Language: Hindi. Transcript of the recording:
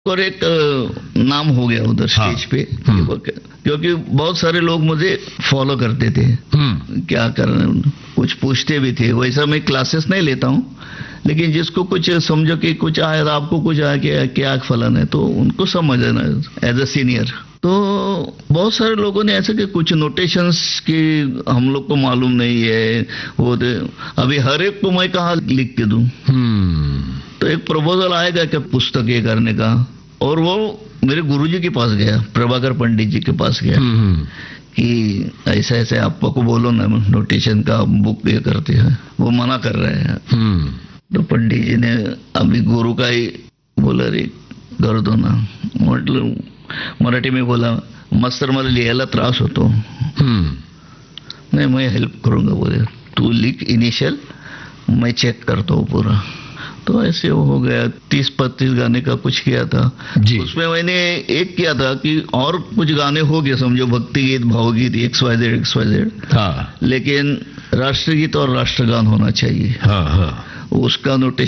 और एक नाम हो गया उधर स्टेज पे, क्योंकि बहुत सारे लोग मुझे फॉलो करते थे, क्या कर रहे हैं कुछ पूछते भी थे। वैसा मैं क्लासेस नहीं लेता हूँ, लेकिन जिसको कुछ समझो कि कुछ आया, आपको कुछ आया क्या फलन है, तो उनको समझना एज अ सीनियर। तो बहुत सारे लोगों ने ऐसे कि कुछ नोटेशंस की हम लोग को मालूम नहीं है, वो अभी हर एक को मैं कहाँ लिख के दूं। तो एक प्रपोजल आएगा कि पुस्तक ये करने का, और वो मेरे गुरुजी के पास गया, प्रभाकर पंडित जी के पास गया कि ऐसे ऐसे आपको बोलो ना नोटेशन का बुक ये करते हैं, वो मना कर रहे हैं। तो पंडित जी ने अभी गुरु का ही बोला, रे कर दो ना, मतलब मराठी में बोला, मास्तर मला लिहायला त्रास होतो, नहीं मैं हेल्प करूंगा, बोले तू लिख इनिशियल, मैं चेक करता हूँ पूरा। तो ऐसे हो गया, 30-35 गाने का कुछ किया था जी। उसमें मैंने एक किया था कि और कुछ गाने हो गए, समझो भक्ति गीत, भावगीत, XYZ, लेकिन राष्ट्रगीत और राष्ट्रगान होना चाहिए। उसका नोटेशन